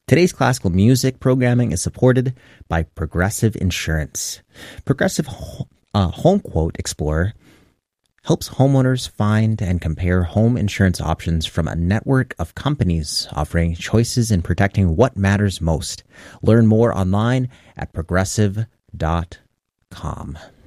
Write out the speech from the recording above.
Today's classical music programming is supported by Progressive Insurance. Progressive Home Quote Explorer helps homeowners find and compare home insurance options from a network of companies offering choices in protecting what matters most. Learn more online at progressive.com.